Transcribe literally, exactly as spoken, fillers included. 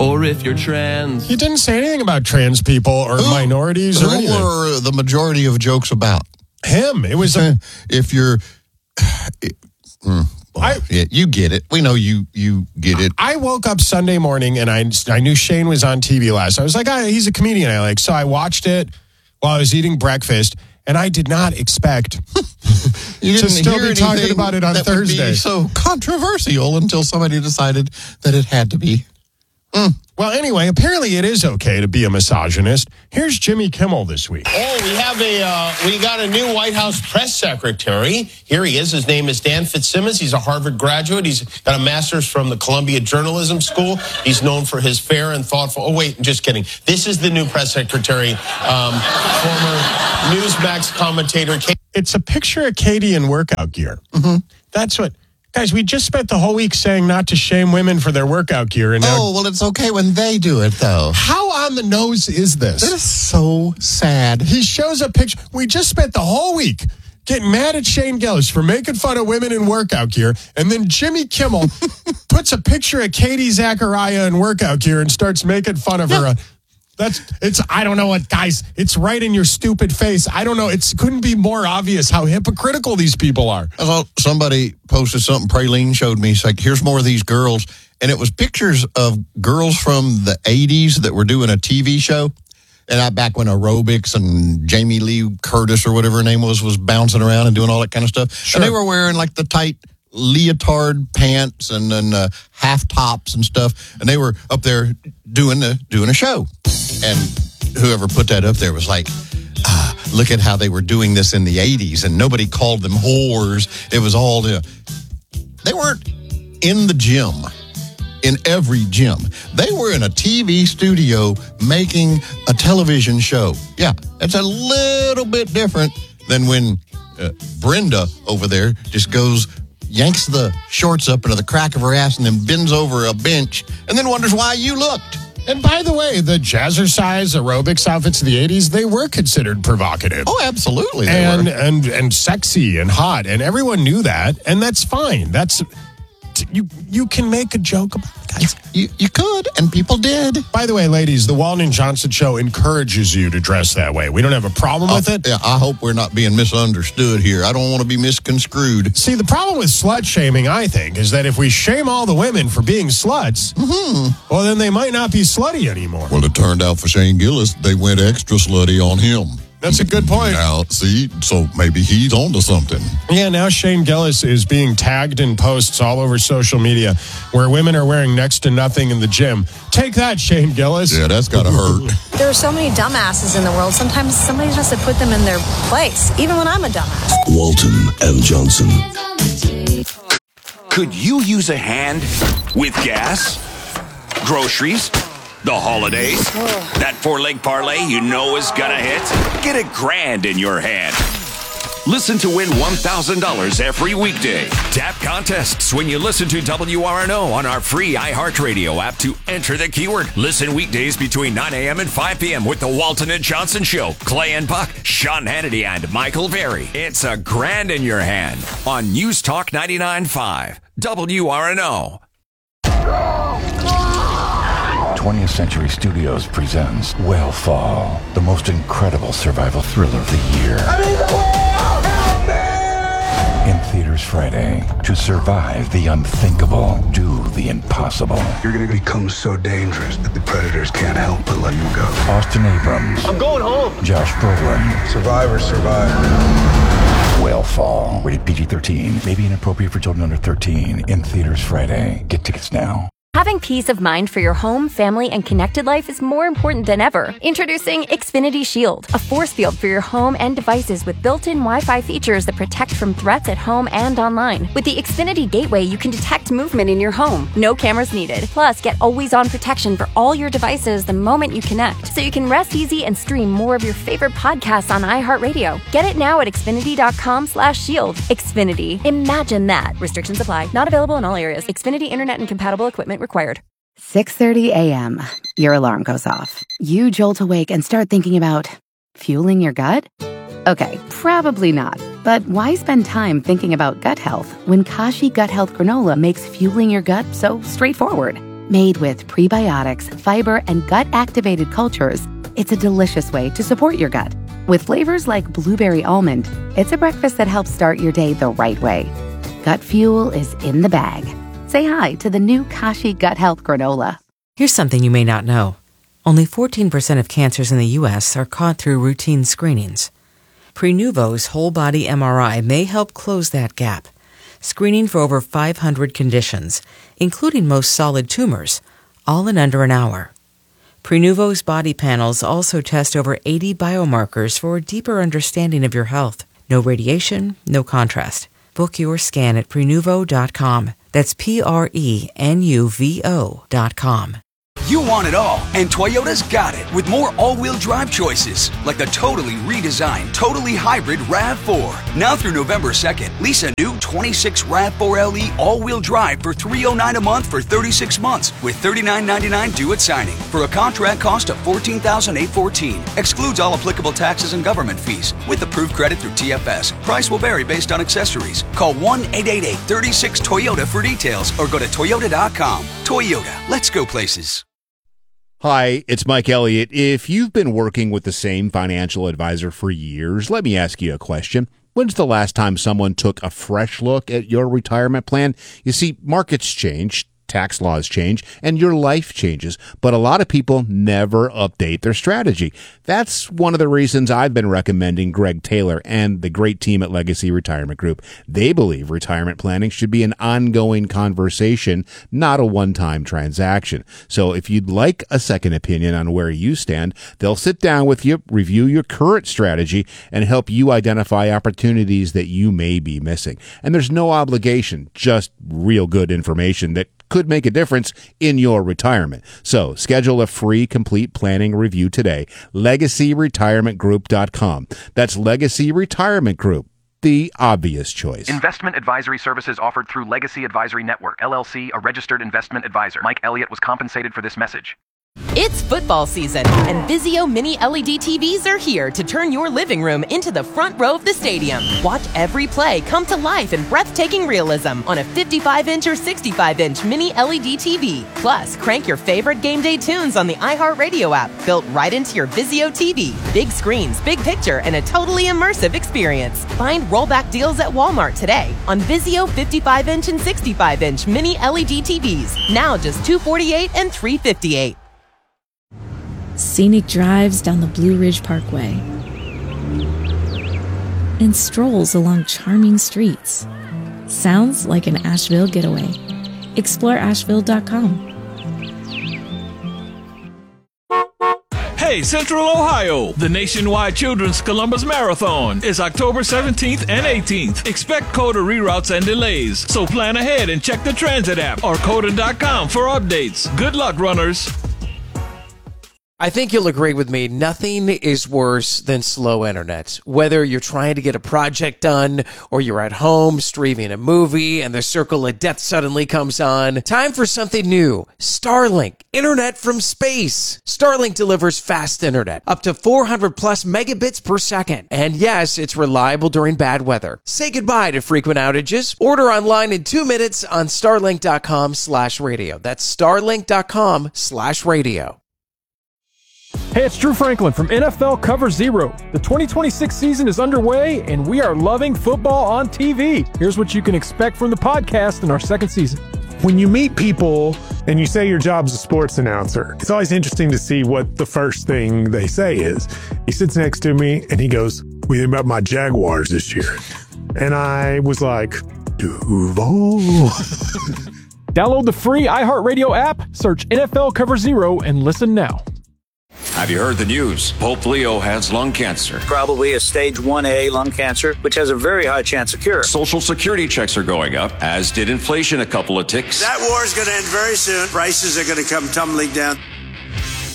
or if you're trans. He didn't say anything about trans people or who, minorities who or anything. Who were the majority of jokes about? Him. It was a... If you're... It, mm, well, I, yeah, you get it. We know you you get it. I woke up Sunday morning and I, I knew Shane was on T V last. I was like, oh, he's a comedian I like. So I watched it while I was eating breakfast. And I did not expect you to still be talking about it on that Thursday. Would be so controversial until somebody decided that it had to be. Mm. Well, anyway, apparently it is okay to be a misogynist. Here's Jimmy Kimmel this week. Oh, we have a uh, we got a new White House press secretary. Here he is. His name is Dan Fitzsimmons. He's a Harvard graduate. He's got a master's from the Columbia Journalism School. He's known for his fair and thoughtful. Oh, wait, just kidding. This is the new press secretary, um, former Newsmax commentator. It's a picture of Katie in workout gear. Mm-hmm. That's what. Guys, we just spent the whole week saying not to shame women for their workout gear. And now, oh, well, it's okay when they do it, though. How on the nose is this? That is so sad. He shows a picture. We just spent the whole week getting mad at Shane Gillis for making fun of women in workout gear. And then Jimmy Kimmel puts a picture of Katie Zachariah in workout gear and starts making fun of her. Uh, That's it's. I don't know what, guys. It's right in your stupid face. I don't know. It couldn't be more obvious how hypocritical these people are. Well, somebody posted something. Praline showed me. It's like, here's more of these girls, and it was pictures of girls from the eighties that were doing a T V show. And I back when aerobics and Jamie Lee Curtis or whatever her name was was bouncing around and doing all that kind of stuff. Sure. And they were wearing like the tight leotard pants and then uh, half tops and stuff, and they were up there doing the doing a show. And whoever put that up there was like, ah, look at how they were doing this in the eighties, and nobody called them whores. It was all the, they weren't in the gym, in every gym. They were in a T V studio making a television show. Yeah, it's a little bit different than when uh, Brenda over there just goes, yanks the shorts up into the crack of her ass and then bends over a bench and then wonders why you looked. And by the way, the jazzercise aerobics outfits of the eighties, they were considered provocative. Oh, absolutely. They and, were. and and sexy and hot. And everyone knew that. And that's fine. That's you you can make a joke about it, guys. You, you could, and people did. By the way, ladies, the Walton and Johnson Show encourages you to dress that way. We don't have a problem uh, with it. Yeah, I hope we're not being misunderstood here. I don't want to be misconstrued. See, the problem with slut shaming, I think, is that if we shame all the women for being sluts, mm-hmm. well, then they might not be slutty anymore. Well, it turned out for Shane Gillis, they went extra slutty on him. That's a good point. Now, see, so maybe he's onto something. Yeah, now Shane Gillis is being tagged in posts all over social media where women are wearing next to nothing in the gym. Take that, Shane Gillis. Yeah, that's got to hurt. There are so many dumbasses in the world. Sometimes somebody has to put them in their place, even when I'm a dumbass. Walton and Johnson. Could you use a hand with gas, groceries, the holidays? That four-leg parlay you know is gonna hit? Get a grand in your hand. Listen to win one thousand dollars every weekday. Tap contests when you listen to W R N O on our free iHeartRadio app to enter the keyword. Listen weekdays between nine a.m. and five p.m. with the Walton and Johnson Show. Clay and Buck, Sean Hannity, and Michael Berry. It's a grand in your hand on News Talk ninety-nine point five W R N O. twentieth Century Studios presents Whale Fall, the most incredible survival thriller of the year. I'm in the whale! Help me! In theaters Friday. To survive the unthinkable, do the impossible. You're going to become so dangerous that the predators can't help but let you go. Austin Abrams. I'm going home. Josh Brolin. Survivors survive. Whale Fall. Rated P G thirteen. May be inappropriate for children under thirteen. In theaters Friday. Get tickets now. Having peace of mind for your home, family, and connected life is more important than ever. Introducing Xfinity Shield, a force field for your home and devices with built-in Wi-Fi features that protect from threats at home and online. With the Xfinity Gateway, you can detect movement in your home. No cameras needed. Plus, get always-on protection for all your devices the moment you connect, so you can rest easy and stream more of your favorite podcasts on iHeartRadio. Get it now at Xfinity.com slash shield. Xfinity. Imagine that. Restrictions apply. Not available in all areas. Xfinity Internet and compatible equipment required. six thirty a.m. Your alarm goes off. You jolt awake and start thinking about fueling your gut? Okay, probably not. But why spend time thinking about gut health when Kashi Gut Health Granola makes fueling your gut so straightforward? Made with prebiotics, fiber, and gut-activated cultures, it's a delicious way to support your gut. With flavors like blueberry almond, it's a breakfast that helps start your day the right way. Gut Fuel is in the bag. Say hi to the new Kashi Gut Health Granola. Here's something you may not know. Only fourteen percent of cancers in the U S are caught through routine screenings. Prenuvo's whole-body M R I may help close that gap, screening for over five hundred conditions, including most solid tumors, all in under an hour. Prenuvo's body panels also test over eighty biomarkers for a deeper understanding of your health. No radiation, no contrast. Book your scan at Prenuvo dot com. That's P R E N U V O dot com. You want it all, and Toyota's got it with more all-wheel drive choices, like the totally redesigned, totally hybrid RAV four. Now through November second, lease a new twenty-six RAV four L E all-wheel drive for three hundred nine dollars a month for thirty-six months, with thirty-nine ninety-nine due at signing, for a contract cost of fourteen thousand eight hundred fourteen dollars. Excludes all applicable taxes and government fees, with approved credit through T F S. Price will vary based on accessories. Call one eight eight eight, three six, Toyota for details, or go to Toyota dot com. Toyota, let's go places. Hi, it's Mike Elliott. If you've been working with the same financial advisor for years, let me ask you a question. When's the last time someone took a fresh look at your retirement plan? You see, markets change, tax laws change, and your life changes, but a lot of people never update their strategy. That's one of the reasons I've been recommending Greg Taylor and the great team at Legacy Retirement Group. They believe retirement planning should be an ongoing conversation, not a one-time transaction. So if you'd like a second opinion on where you stand, they'll sit down with you, review your current strategy, and help you identify opportunities that you may be missing. And there's no obligation, just real good information that could make a difference in your retirement. So schedule a free complete planning review today. legacy retirement group dot com. That's Legacy Retirement Group, the obvious choice. Investment advisory services offered through Legacy Advisory Network, L L C, a registered investment advisor. Mike Elliott was compensated for this message. It's football season, and Vizio Mini L E D T Vs are here to turn your living room into the front row of the stadium. Watch every play come to life in breathtaking realism on a fifty-five inch or sixty-five inch Mini L E D T V. Plus, crank your favorite game day tunes on the iHeartRadio app, built right into your Vizio T V. Big screens, big picture, and a totally immersive experience. Find rollback deals at Walmart today on Vizio fifty-five inch and sixty-five inch Mini L E D T Vs. Now just two hundred forty-eight dollars and three hundred fifty-eight dollars. Scenic drives down the Blue Ridge Parkway, and strolls along charming streets. Sounds like an Asheville getaway. Explore Asheville dot com. Hey, Central Ohio! The nationwide Children's Columbus Marathon is October seventeenth and eighteenth. Expect COTA reroutes and delays, so plan ahead and check the transit app or COTA dot com for updates. Good luck, runners! I think you'll agree with me, nothing is worse than slow internet. Whether you're trying to get a project done or you're at home streaming a movie and the circle of death suddenly comes on, time for something new. Starlink, internet from space. Starlink delivers fast internet, up to four hundred plus megabits per second. And yes, it's reliable during bad weather. Say goodbye to frequent outages. Order online in two minutes on starlink dot com slash radio. That's starlink dot com slash radio. Hey, it's Drew Franklin from N F L Cover Zero. The twenty twenty-six season is underway, and we are loving football on T V. Here's what you can expect from the podcast in our second season. When you meet people and you say your job's a sports announcer, it's always interesting to see what the first thing they say is. He sits next to me and he goes, "What do you think about my Jaguars this year?" And I was like, Duval. Download the free iHeartRadio app, search N F L Cover Zero, and listen now. Have you heard the news? Pope Leo has lung cancer. Probably a stage one A lung cancer, which has a very high chance of cure. Social Security checks are going up, as did inflation a couple of ticks. That war is going to end very soon. Prices are going to come tumbling down.